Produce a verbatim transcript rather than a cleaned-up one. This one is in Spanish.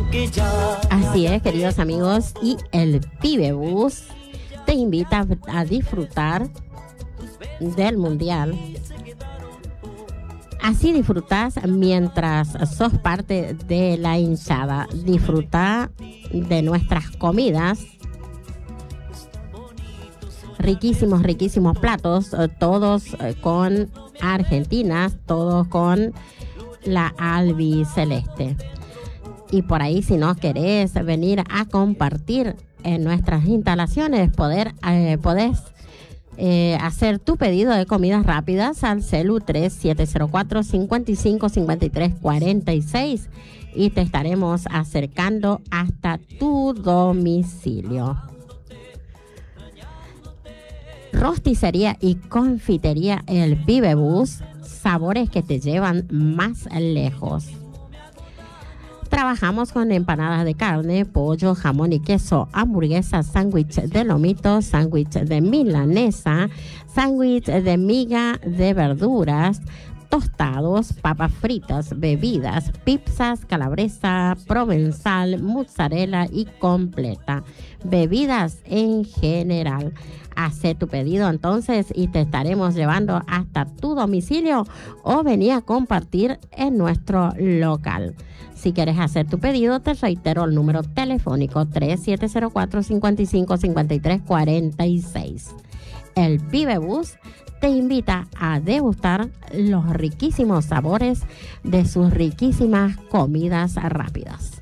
Así es, queridos amigos, y el Pibe Bus te invita a disfrutar del Mundial. Así disfrutas mientras sos parte de la hinchada. Disfruta de nuestras comidas. Riquísimos, riquísimos platos, todos con Argentina, todos con la albiceleste. Y por ahí, si no querés venir a compartir en nuestras instalaciones, poder, eh, podés eh, hacer tu pedido de comidas rápidas al celu tres siete cero cuatro, cinco cinco, cinco tres cuatro seis y te estaremos acercando hasta tu domicilio. Rosticería y confitería El Pibe Bus, sabores que te llevan más lejos. Trabajamos con empanadas de carne, pollo, jamón y queso, hamburguesas, sándwich de lomito, sándwich de milanesa, sándwich de miga de verduras, tostados, papas fritas, bebidas, pizzas, calabresa, provenzal, mozzarella y completa. Bebidas en general. Haz tu pedido entonces y te estaremos llevando hasta tu domicilio o venir a compartir en nuestro local. Si quieres hacer tu pedido, te reitero el número telefónico tres siete cero cuatro, cinco cinco, cinco tres cuatro seis. El Pibe Bus te invita a degustar los riquísimos sabores de sus riquísimas comidas rápidas.